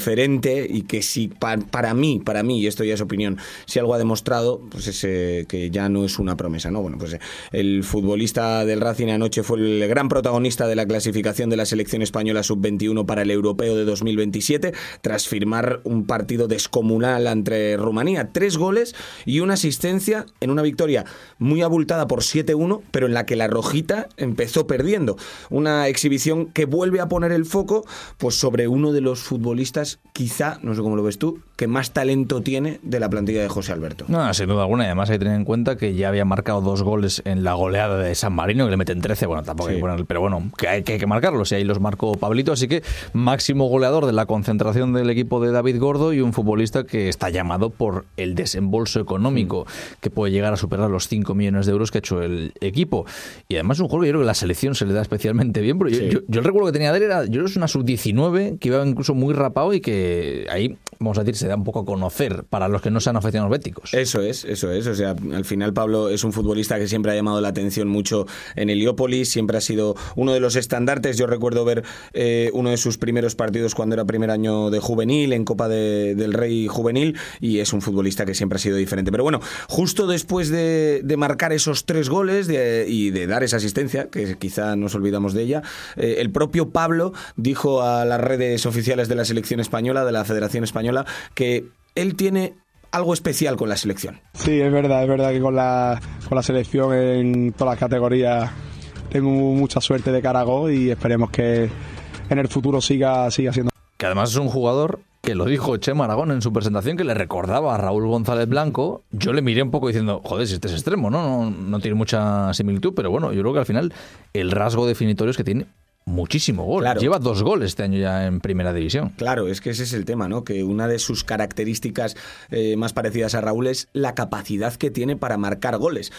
diferente y que si para mí, y esto ya es opinión, si algo ha demostrado, pues es que ya no es una promesa, ¿no? Bueno, pues el futbolista del Racing anoche fue el gran protagonista de la clasificación de la selección española sub-21 para el Europeo de 2027, tras firmar un partido descomunal ante Rumanía, 3 goles y una asistencia en una victoria muy abultada por 7-1, pero en la que la rojita empezó perdiendo. Una exhibición que vuelve a poner el foco pues sobre uno de los futbolistas, quizá, no sé cómo lo ves tú, que más talento tiene de la plantilla de José Alberto. No, sin duda alguna, y además hay que tener en cuenta que ya había marcado 2 goles en la goleada de San Marino, que le meten 13, bueno, tampoco hay que poner, pero bueno, que hay que marcarlos, y ahí los marcó Pablito, así que máximo goleador de la concentración del equipo de David Gordo, y un futbolista que está llamado por el desembolso económico, que puede llegar a superar los 5 millones de euros que ha hecho el equipo. Y además es un jugador que yo creo que la selección se le da especialmente bien, porque yo el recuerdo que tenía de él era, yo creo que es una sub-19 que iba incluso muy rapado y que ahí, vamos a decir, se da un poco a conocer para los que no sean aficionados béticos. Eso es, o sea, al final Pablo es un futbolista que siempre ha llamado la atención mucho en Heliópolis, siempre ha sido uno de los estandartes. Yo recuerdo ver uno de sus primeros partidos cuando era primer año de juvenil, en Copa del Rey juvenil, y es un futbolista que siempre ha sido diferente. Pero bueno, justo después de marcar esos 3 goles y de dar esa asistencia, que quizá nos olvidamos de ella, el propio Pablo dijo a las redes oficiales de la selección española, de la Federación Española, que él tiene algo especial con la selección. Sí, es verdad que con la selección en todas las categorías tengo mucha suerte de cara a gol, y esperemos que en el futuro siga siendo. Que además es un jugador que lo dijo Chema Aragón en su presentación, que le recordaba a Raúl González Blanco. Yo le miré un poco diciendo, joder, si este es extremo, no tiene mucha similitud, pero bueno, yo creo que al final el rasgo definitorio es que tiene muchísimo gol. Claro. Lleva 2 goles este año ya en Primera División. Claro, es que ese es el tema, ¿no? Que una de sus características más parecidas a Raúl es la capacidad que tiene para marcar goles.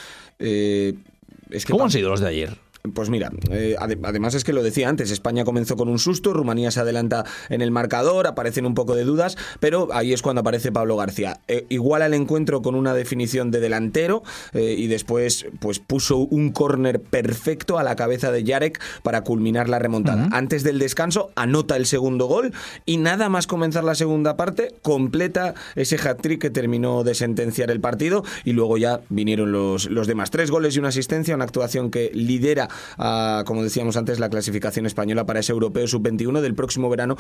¿Cómo han sido los de ayer? Pues mira, además es que lo decía antes, España comenzó con un susto, Rumanía se adelanta en el marcador, aparecen un poco de dudas, pero ahí es cuando aparece Pablo García. Iguala el encuentro con una definición de delantero y después pues puso un córner perfecto a la cabeza de Jarek para culminar la remontada. Antes del descanso anota el segundo gol y nada más comenzar la segunda parte completa ese hat-trick que terminó de sentenciar el partido, y luego ya vinieron los demás. 3 goles y una asistencia, una actuación que lidera como decíamos antes, la clasificación española para ese Europeo sub-21 del próximo verano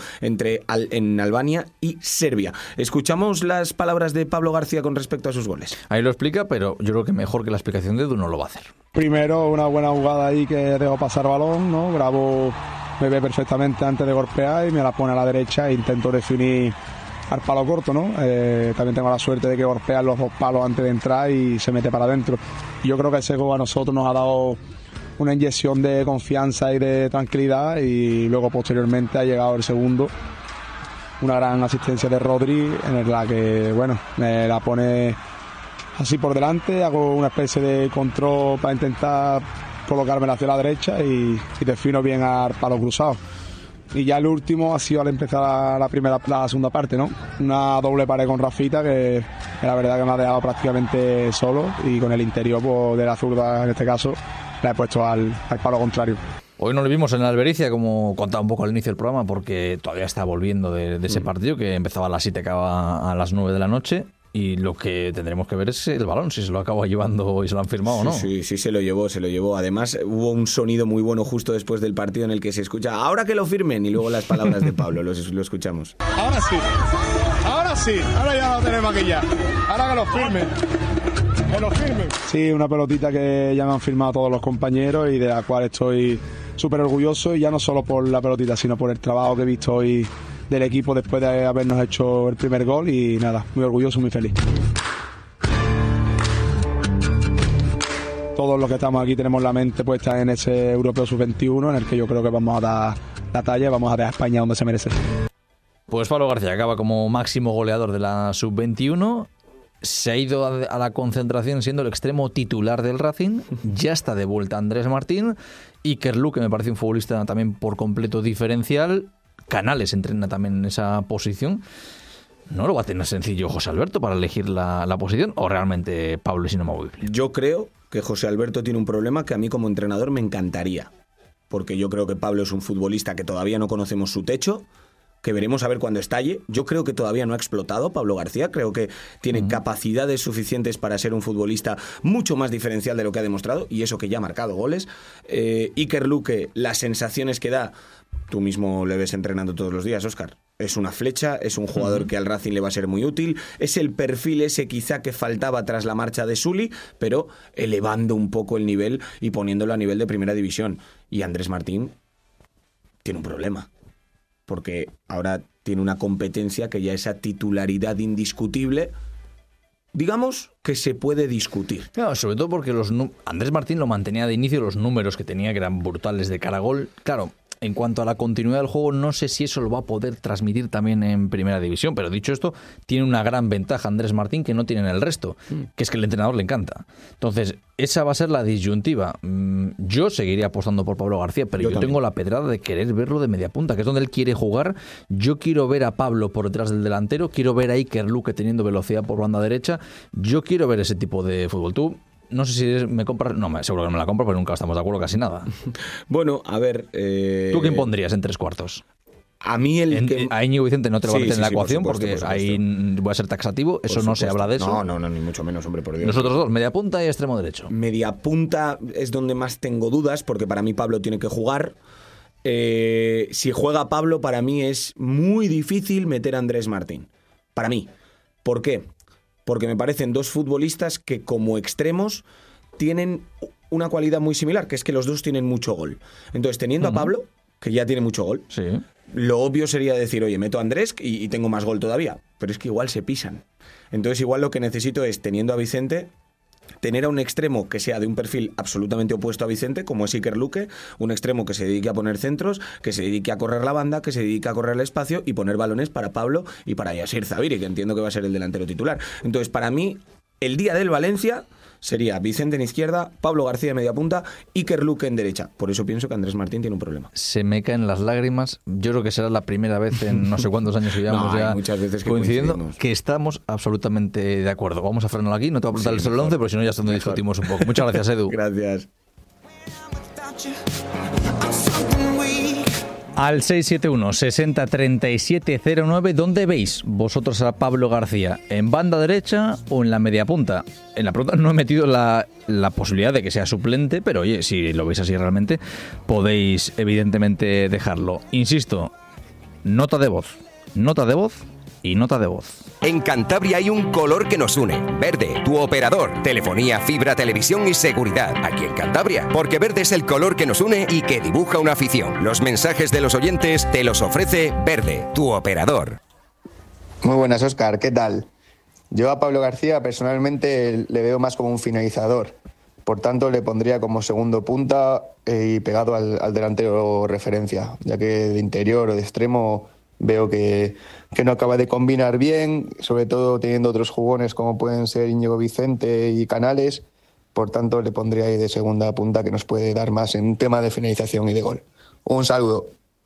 en Albania y Serbia. Escuchamos las palabras de Pablo García con respecto a sus goles. Ahí lo explica, pero yo creo que mejor que la explicación de Edu no lo va a hacer. Primero, una buena jugada ahí que dejó pasar balón, ¿no? Bravo me ve perfectamente antes de golpear y me la pone a la derecha e intento definir al palo corto, ¿no? También tengo la suerte de que golpean los 2 palos antes de entrar y se mete para adentro. Yo creo que ese gol a nosotros nos ha dado una inyección de confianza y de tranquilidad, y luego posteriormente ha llegado el segundo, una gran asistencia de Rodri en la que, bueno, me la pone así por delante, hago una especie de control para intentar colocarme hacia la derecha y defino bien al palo cruzado. Y ya el último ha sido al empezar la segunda parte, ¿no? Una doble pared con Rafita que la verdad que me ha dejado prácticamente solo, y con el interior pues, de la zurda en este caso la he puesto al palo contrario. Hoy no lo vimos en la Albericia, como contaba un poco al inicio del programa, porque todavía está volviendo de ese partido que empezaba a las 7 y acaba a las 9 de la noche. Y lo que tendremos que ver es el balón, si se lo acaba llevando y se lo han firmado o no. Sí, se lo llevó. Además, hubo un sonido muy bueno justo después del partido en el que se escucha "ahora que lo firmen", y luego las palabras de Pablo, lo escuchamos. Ahora sí, ahora ya lo tenemos aquí ya. Ahora que lo firmen. Sí, una pelotita que ya me han firmado todos los compañeros y de la cual estoy súper orgulloso, y ya no solo por la pelotita, sino por el trabajo que he visto hoy del equipo después de habernos hecho el primer gol, y nada, muy orgulloso, muy feliz. Todos los que estamos aquí tenemos la mente puesta en ese Europeo sub-21, en el que yo creo que vamos a dar la talla y vamos a dejar a España donde se merece. Pues Pablo García acaba como máximo goleador de la sub-21. Se ha ido a la concentración siendo el extremo titular del Racing. Ya está de vuelta Andrés Martín. Iker Lu, que me parece un futbolista también por completo diferencial. Canales entrena también en esa posición. ¿No lo va a tener sencillo José Alberto para elegir la posición, o realmente Pablo es inamovible? Yo creo que José Alberto tiene un problema que a mí como entrenador me encantaría, porque yo creo que Pablo es un futbolista que todavía no conocemos su techo, que veremos a ver cuando estalle. Yo creo que todavía no ha explotado Pablo García, creo que tiene capacidades suficientes para ser un futbolista mucho más diferencial de lo que ha demostrado, y eso que ya ha marcado goles. Iker Luque, las sensaciones que da, tú mismo le ves entrenando todos los días, Óscar. Es una flecha, es un jugador que al Racing le va a ser muy útil, es el perfil ese quizá que faltaba tras la marcha de Sully, pero elevando un poco el nivel y poniéndolo a nivel de primera división. Y Andrés Martín tiene un problema, porque ahora tiene una competencia que ya esa titularidad indiscutible, digamos que se puede discutir. Claro, sobre todo porque Andrés Martín lo mantenía de inicio, los números que tenía, que eran brutales de cara a gol. Claro, en cuanto a la continuidad del juego, no sé si eso lo va a poder transmitir también en Primera División, pero dicho esto, tiene una gran ventaja Andrés Martín que no tiene el resto, que es que el entrenador le encanta. Entonces, esa va a ser la disyuntiva. Yo seguiría apostando por Pablo García, pero yo tengo la pedrada de querer verlo de media punta, que es donde él quiere jugar. Yo quiero ver a Pablo por detrás del delantero, quiero ver a Iker Luque teniendo velocidad por banda derecha, yo quiero ver ese tipo de fútbol. Tú... No sé si me compras... No, seguro que no me la compro, pero nunca estamos de acuerdo casi nada. Bueno, a ver... ¿Tú quién pondrías en 3/4? A mí a Íñigo Vicente no te lo va a meter en la ecuación, por supuesto, porque ahí voy a ser taxativo. Eso no se habla de eso. No, ni mucho menos, hombre, por Dios. Nosotros dos, media punta y extremo derecho. Media punta es donde más tengo dudas, porque para mí Pablo tiene que jugar. Si juega Pablo, para mí es muy difícil meter a Andrés Martín. Para mí. ¿Por qué? Porque me parecen dos futbolistas que como extremos tienen una cualidad muy similar, que es que los dos tienen mucho gol. Entonces, teniendo a Pablo, que ya tiene mucho gol, sí, lo obvio sería decir, oye, meto a Andrés y tengo más gol todavía. Pero es que igual se pisan. Entonces, igual lo que necesito es, teniendo a Vicente, tener a un extremo que sea de un perfil absolutamente opuesto a Vicente, como es Iker Luque, un extremo que se dedique a poner centros, que se dedique a correr la banda, que se dedique a correr el espacio y poner balones para Pablo y para Yasir Zabiri, que entiendo que va a ser el delantero titular. Entonces, para mí, el día del Valencia sería Vicente en izquierda, Pablo García en media punta, Iker Luque en derecha. Por eso pienso que Andrés Martín tiene un problema. Se me caen las lágrimas. Yo creo que será la primera vez en no sé cuántos años que llevamos ya muchas veces que coincidiendo que estamos absolutamente de acuerdo. Vamos a frenarlo aquí. No te voy a preguntar el 11, pero si no ya es donde discutimos un poco. Muchas gracias, Edu. Gracias. Al 671-60-3709, ¿dónde veis vosotros a Pablo García? ¿En banda derecha o en la media punta? En la pregunta no he metido la posibilidad de que sea suplente, pero oye, si lo veis así realmente, podéis evidentemente dejarlo. Insisto, nota de voz y nota de voz. En Cantabria hay un color que nos une. Verde, tu operador. Telefonía, fibra, televisión y seguridad. Aquí en Cantabria. Porque verde es el color que nos une y que dibuja una afición. Los mensajes de los oyentes te los ofrece Verde, tu operador. Muy buenas, Óscar. ¿Qué tal? Yo a Pablo García personalmente le veo más como un finalizador. Por tanto, le pondría como segundo punta y pegado al delantero referencia, ya que de interior o de extremo veo que no acaba de combinar bien, sobre todo teniendo otros jugones como pueden ser Íñigo Vicente y Canales. Por tanto, le pondría ahí de segunda punta, que nos puede dar más en tema de finalización y de gol. Un saludo.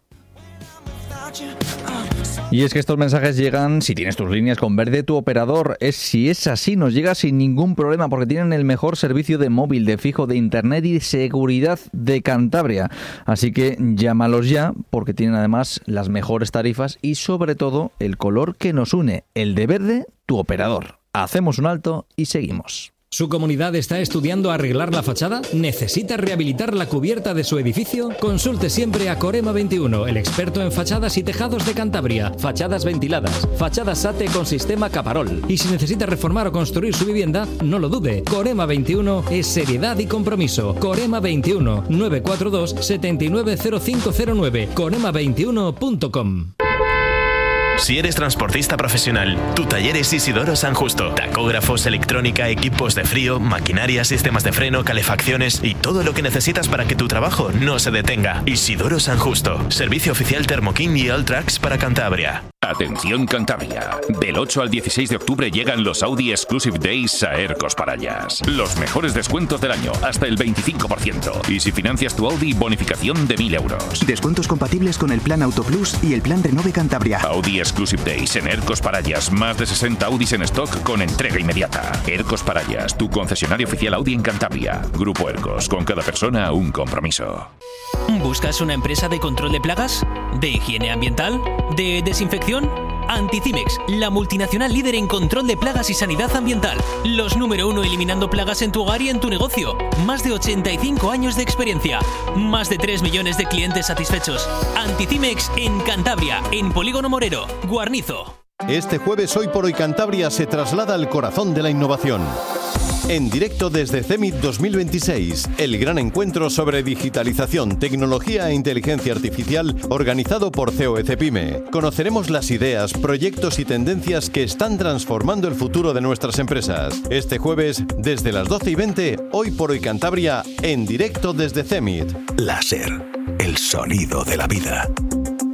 Y es que estos mensajes llegan, si tienes tus líneas con Verde, tu operador. Si es así, nos llega sin ningún problema, porque tienen el mejor servicio de móvil, de fijo, de internet y de seguridad de Cantabria. Así que llámalos ya, porque tienen además las mejores tarifas y sobre todo el color que nos une, el de Verde, tu operador. Hacemos un alto y seguimos. ¿Su comunidad está estudiando arreglar la fachada? ¿Necesita rehabilitar la cubierta de su edificio? Consulte siempre a Corema 21, el experto en fachadas y tejados de Cantabria. Fachadas ventiladas, fachadas SATE con sistema Caparol. Y si necesita reformar o construir su vivienda, no lo dude. Corema 21 es seriedad y compromiso. Corema 21 942 790509. Corema21.com. Si eres transportista profesional, tu taller es Isidoro San Justo. Tacógrafos, electrónica, equipos de frío, maquinaria, sistemas de freno, calefacciones y todo lo que necesitas para que tu trabajo no se detenga. Isidoro San Justo. Servicio oficial Thermoking y Alltrax para Cantabria. Atención Cantabria. Del 8 al 16 de octubre llegan los Audi Exclusive Days a Ercos Parallas. Los mejores descuentos del año, hasta el 25%. Y si financias tu Audi, bonificación de 1.000 euros. Descuentos compatibles con el plan Auto Plus y el plan Renove Cantabria. Audi Exclusive Days en Ercos Parallas. Más de 60 Audis en stock con entrega inmediata. Ercos Parallas, tu concesionario oficial Audi en Cantabria. Grupo Ercos, con cada persona un compromiso. ¿Buscas una empresa de control de plagas? ¿De higiene ambiental? ¿De desinfección? Anticimex, la multinacional líder en control de plagas y sanidad ambiental. Los número 1 eliminando plagas en tu hogar y en tu negocio. Más de 85 años de experiencia. Más de 3 millones de clientes satisfechos. Anticimex en Cantabria, en Polígono Morero, Guarnizo. Este jueves Hoy por Hoy Cantabria se traslada al corazón de la innovación. En directo desde CEMIT 2026, el gran encuentro sobre digitalización, tecnología e inteligencia artificial organizado por COEC Pyme. Conoceremos las ideas, proyectos y tendencias que están transformando el futuro de nuestras empresas. Este jueves, desde las 12:20, Hoy por Hoy Cantabria, en directo desde CEMIT. Láser, el sonido de la vida.